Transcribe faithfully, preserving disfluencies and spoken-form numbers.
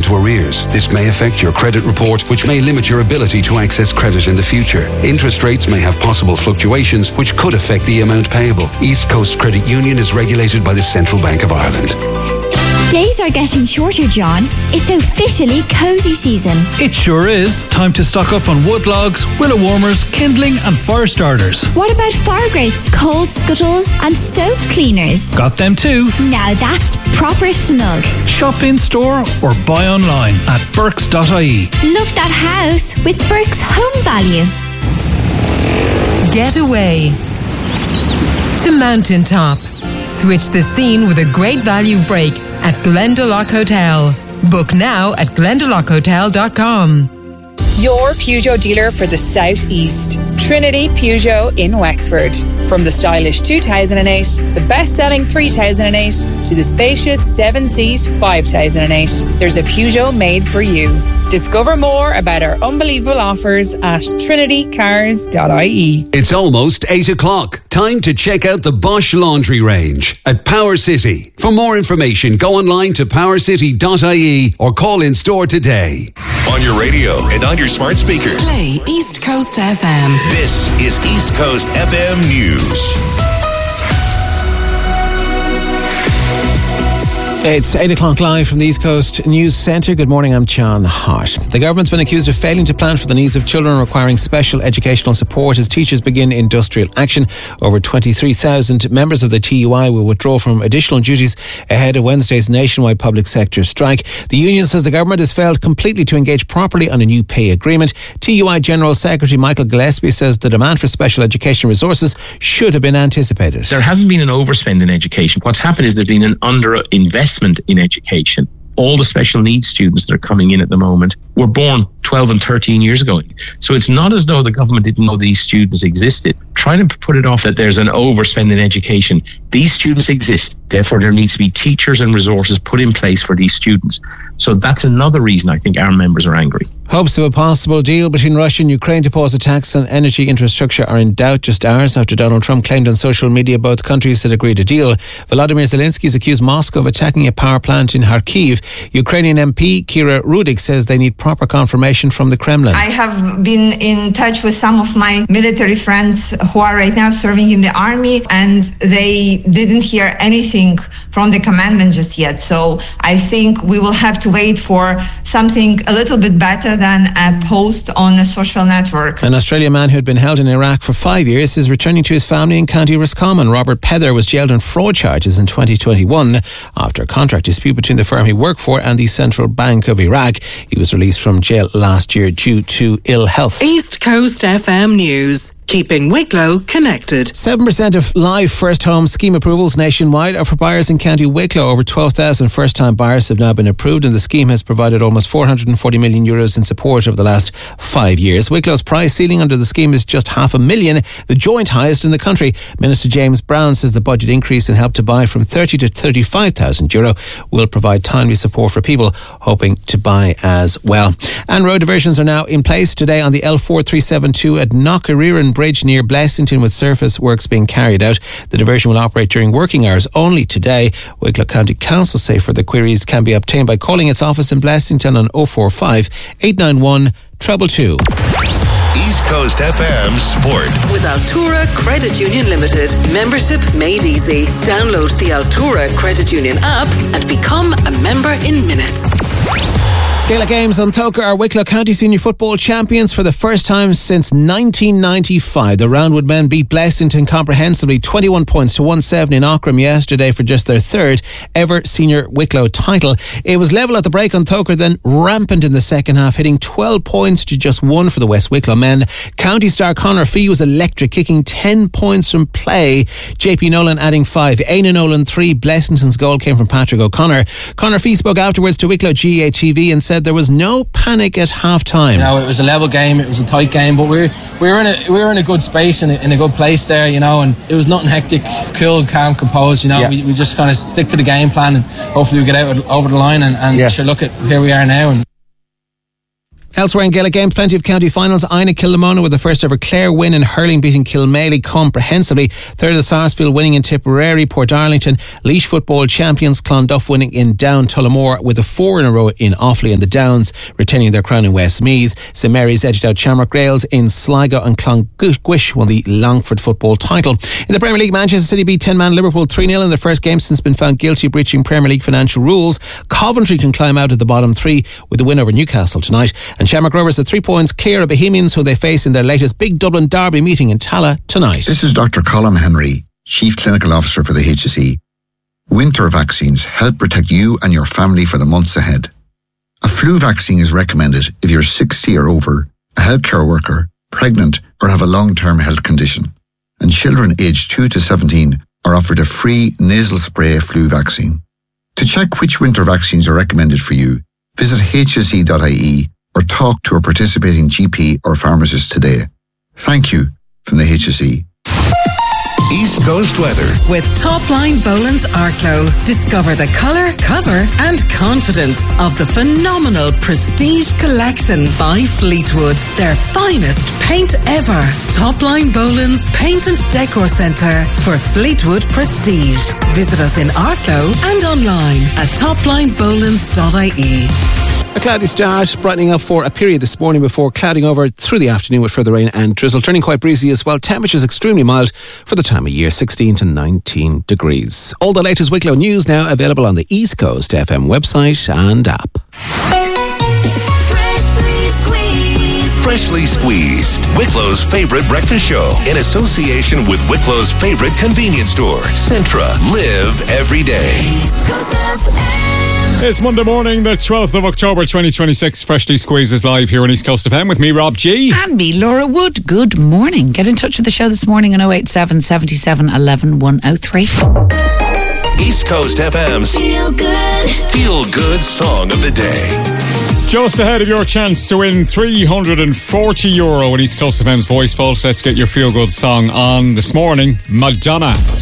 to arrears. This may affect your credit report, which may limit your ability to access credit in the future. Interest rates may have possible fluctuations, which could affect the amount payable. East Coast Credit Union is regulated by the Central Bank of Ireland. Days are getting shorter, John. It's officially cosy season. It sure is. Time to stock up on wood logs, willow warmers, kindling and fire starters. What about fire grates, coal scuttles and stove cleaners? Got them too. Now that's proper snug. Shop in store or buy online at burks dot I E. Love that house with Burke's Home Value. Get away to Mountaintop. Switch the scene with a great value break at Glendalough Hotel. Book now at glendalough hotel dot com. Your Peugeot dealer for the South East. Trinity Peugeot in Wexford. From the stylish two thousand eight, the best-selling three thousand eight, to the spacious seven-seat five thousand eight, there's a Peugeot made for you. Discover more about our unbelievable offers at trinity cars dot I E. It's almost eight o'clock. Time to check out the Bosch laundry range at Power City. For more information, go online to power city dot I E or call in store today. On your radio and on your smart speaker. Play East Coast F M. This is East Coast F M News. It's eight o'clock live from the East Coast News Centre. Good morning, I'm John Hart. The government's been accused of failing to plan for the needs of children requiring special educational support as teachers begin industrial action. Over twenty-three thousand members of the T U I will withdraw from additional duties ahead of Wednesday's nationwide public sector strike. The union says the government has failed completely to engage properly on a new pay agreement. T U I General Secretary Michael Gillespie says the demand for special education resources should have been anticipated. There hasn't been an overspend in education. What's happened is there's been an underinvestment in education. All the special needs students that are coming in at the moment were born twelve and thirteen years ago. So it's not as though the government didn't know these students existed. Trying to put it off that there's an overspend in education. These students exist. Therefore, there needs to be teachers and resources put in place for these students. So that's another reason I think our members are angry. Hopes of a possible deal between Russia and Ukraine to pause attacks on energy infrastructure are in doubt just hours after Donald Trump claimed on social media both countries had agreed a deal. Volodymyr Zelensky has accused Moscow of attacking a power plant in Kharkiv. Ukrainian M P Kira Rudik says they need proper confirmation from the Kremlin. I have been in touch with some of my military friends who are right now serving in the army, and they didn't hear anything from the commandment just yet. So I think we will have to wait for something a little bit better than a post on a social network. An Australian man who had been held in Iraq for five years is returning to his family in County Roscommon. Robert Pether was jailed on fraud charges in twenty twenty-one after a contract dispute between the firm he worked for and the Central Bank of Iraq. He was released from jail last year due to ill health. East Coast F M News. Keeping Wicklow connected. seven percent of live first home scheme approvals nationwide are for buyers in County Wicklow. Over twelve thousand first time buyers have now been approved, and the scheme has provided almost four hundred forty million euros in support over the last five years. Wicklow's price ceiling under the scheme is just half a million, the joint highest in the country. Minister James Brown says the budget increase in Help to Buy from thirty to thirty-five thousand euro will provide timely support for people hoping to buy as well. And road diversions are now in place today on the L four three seven two at Knockariran Bridge near Blessington, with surface works being carried out. The diversion will operate during working hours only today. Wicklow County Council say further queries can be obtained by calling its office in Blessington on oh four five, eight nine one, two two two. East Coast F M Sport. With Altura Credit Union Limited. Membership made easy. Download the Altura Credit Union app and become a member in minutes. Gaelic Games on Toker are Wicklow County Senior Football champions for the first time since nineteen ninety-five. The Roundwood men beat Blessington comprehensively twenty-one points to one seven in Aughrim yesterday for just their third ever senior Wicklow title. It was level at the break on Toker, then rampant in the second half, hitting twelve points to just one for the West Wicklow men. County star Conor Fee was electric, kicking ten points from play. J P Nolan adding five. Aina Nolan three. Blessington's goal came from Patrick O'Connor. Conor Fee spoke afterwards to Wicklow G A A T V and said there was no panic at half time. You know, it was a level game, it was a tight game, but we were, we were in a we were in a good space and in, in a good place there, you know, and it was nothing hectic, cool, calm, composed, you know. Yeah. We, we just kind of stick to the game plan and hopefully we get out over the line and, and yeah. sure, look at here we are now. And Elsewhere in Gaelic games, plenty of county finals. Ina Kilnamona with the first ever Clare win in hurling, beating Kilmaley comprehensively. Third of Sarsfield winning in Tipperary. Portarlington, Laois football champions. Clonduff winning in Down Tullamore with a four in a row in Offaly, and the Downs retaining their crown in Westmeath. St Mary's edged out Shamrock Grails in Sligo, and Clongwish won the Longford football title. In the Premier League, Manchester City beat ten-man Liverpool three nil in their first game since been found guilty of breaching Premier League financial rules. Coventry can climb out of the bottom three with a win over Newcastle tonight. And Shamrock Rovers are three points clear of Bohemians, who they face in their latest big Dublin derby meeting in Tala tonight. This is Doctor Colm Henry, Chief Clinical Officer for the H S E. Winter vaccines help protect you and your family for the months ahead. A flu vaccine is recommended if you're sixty or over, a healthcare worker, pregnant, or have a long-term health condition. And children aged two to seventeen are offered a free nasal spray flu vaccine. To check which winter vaccines are recommended for you, visit H S E dot I E or talk to a participating G P or pharmacist today. Thank you from the H S E. East Coast weather. With Topline Boland's Arklow. Discover the colour, cover and confidence of the phenomenal Prestige Collection by Fleetwood. Their finest paint ever. Topline Boland's Paint and Decor Centre for Fleetwood Prestige. Visit us in Arklow and online at topline bolands dot I E. A cloudy start, brightening up for a period this morning before clouding over through the afternoon with further rain and drizzle, turning quite breezy as well. Temperatures extremely mild for the time of year, sixteen to nineteen degrees. All the latest Wicklow news now available on the East Coast F M website and app. Freshly squeezed. Freshly squeezed. Wicklow's favorite breakfast show in association with Wicklow's favorite convenience store, Centra. Live every day. East Coast F M. It's Monday morning, the twelfth of October twenty twenty-six. Freshly Squeezed is live here on East Coast F M with me, Rob G. And me, Laura Wood. Good morning. Get in touch with the show this morning on oh eight seven, seven seven, one one, one oh three. East Coast F M's Feel Good Feel Good Song of the Day. Just ahead of your chance to win three hundred forty euro in East Coast F M's Voice Vault. Let's get your Feel Good song on this morning. Madonna.